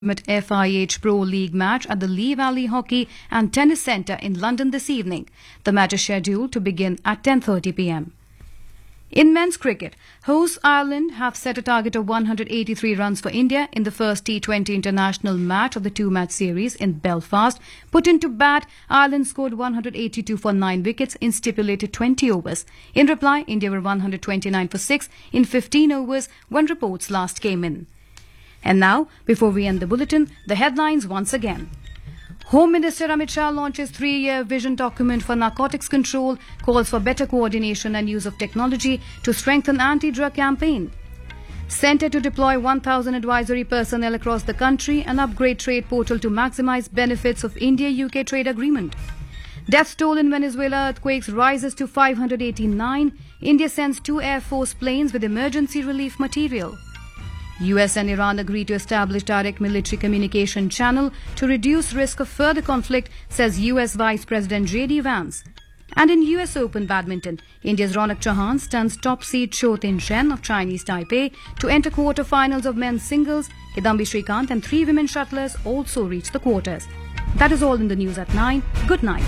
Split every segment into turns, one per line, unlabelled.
FIH Pro League match at the Lee Valley Hockey and Tennis Centre in London this evening. The match is scheduled to begin at 10:30 p.m. In men's cricket, hosts Ireland have set a target of 183 runs for India in the first T20 international match of the two-match series in Belfast. Put into bat, Ireland scored 182 for 9 wickets in stipulated 20 overs. In reply, India were 129 for 6 in 15 overs when reports last came in. And now, before we end the bulletin, the headlines once again. Home Minister Amit Shah launches 3-year vision document for narcotics control, calls for better coordination and use of technology to strengthen anti-drug campaign. Centre to deploy 1,000 advisory personnel across the country and upgrade trade portal to maximise benefits of India-UK trade agreement. Death toll in Venezuela earthquakes rises to 589. India sends 2 Air Force planes with emergency relief material. US and Iran agree to establish direct military communication channel to reduce risk of further conflict, says US Vice President J.D. Vance. And in US Open badminton, India's Ronak Chauhan stuns top seed Chou Tin-shen of Chinese Taipei to enter quarter-finals of men's singles. Kidambi Srikanth and 3 women shuttlers also reached the quarters. That is all in the news at 9. Good night.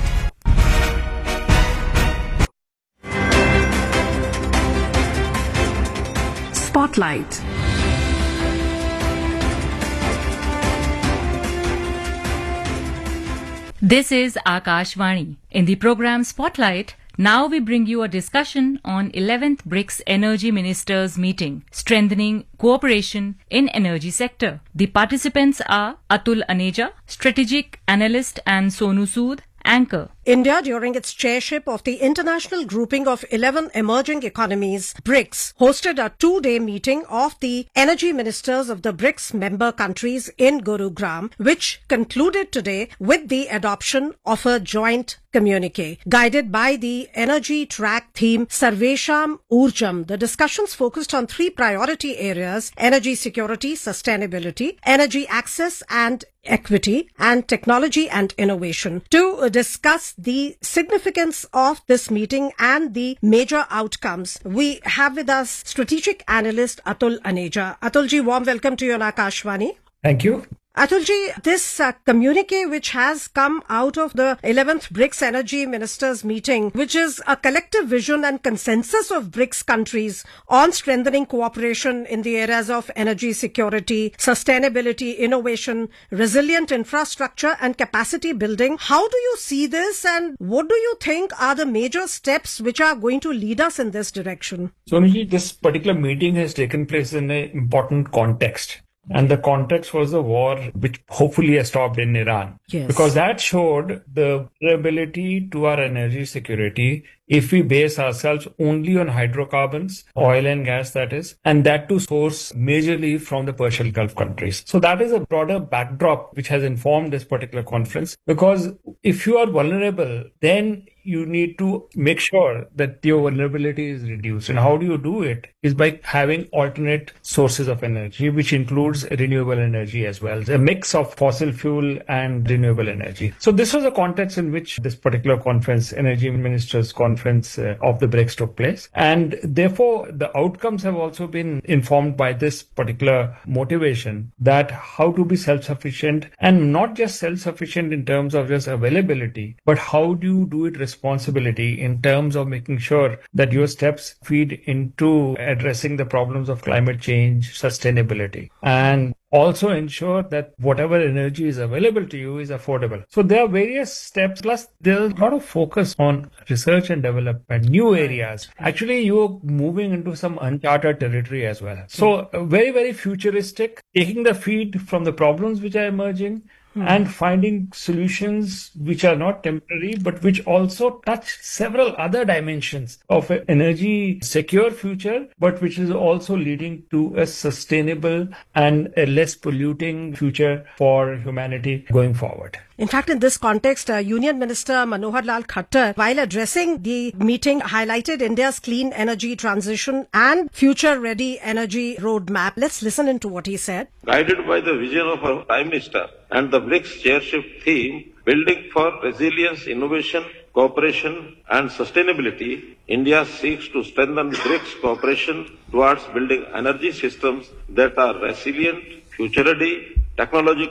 Spotlight.
This is Akashvani. In the program Spotlight, now we bring you a discussion on 11th BRICS Energy Ministers meeting, strengthening cooperation in energy sector. The participants are Atul Aneja, strategic analyst, and Sonu Sood, anchor.
India, during its chairship of the International Grouping of 11 Emerging Economies, BRICS, hosted a 2-day meeting of the energy ministers of the BRICS member countries in Gurugram, which concluded today with the adoption of a joint communique. Guided by the energy track theme Sarvesham Urjam, the discussions focused on 3 priority areas: energy security, sustainability, energy access and equity, and technology and innovation. To discuss the significance of this meeting and the major outcomes, we have with us strategic analyst Atul Aneja. Atulji, warm welcome to you on Akashvani.
Thank you.
Atulji, this communique which has come out of the 11th BRICS Energy Ministers meeting, which is a collective vision and consensus of BRICS countries on strengthening cooperation in the areas of energy security, sustainability, innovation, resilient infrastructure and capacity building. How do you see this, and what do you think are the major steps which are going to lead us in this direction?
Sonuji, this particular meeting has taken place in an important context. And the context was the war which hopefully has stopped in Iran.
Yes.
Because that showed the vulnerability to our energy security if we base ourselves only on hydrocarbons, oil and gas that is, and that to source majorly from the Persian Gulf countries. So that is a broader backdrop which has informed this particular conference. Because if you are vulnerable, then you need to make sure that your vulnerability is reduced. And how do you do it? Is by having alternate sources of energy, which includes renewable energy as well. A mix of fossil fuel and renewable energy. So this was a context in which this particular conference, Energy Ministers Conference of the BRICS took place. And therefore, the outcomes have also been informed by this particular motivation that how to be self-sufficient, and not just self-sufficient in terms of just availability, but how do you do it responsibility in terms of making sure that your steps feed into addressing the problems of climate change, sustainability, and also ensure that whatever energy is available to you is affordable. So there are various steps, plus there's a lot of focus on research and development, new areas. Actually, you're moving into some uncharted territory as well. So very, very futuristic, taking the feed from the problems which are emerging, and finding solutions which are not temporary, but which also touch several other dimensions of an energy secure future, but which is also leading to a sustainable and a less polluting future for humanity going forward.
In fact, in this context, Union Minister Manohar Lal Khattar, while addressing the meeting, highlighted India's clean energy transition and future-ready energy roadmap. Let's listen into what he said.
Guided by the vision of our Prime Minister and the BRICS chairship theme, Building for Resilience, Innovation, Cooperation and Sustainability, India seeks to strengthen BRICS cooperation towards building energy systems that are resilient, future-ready, technological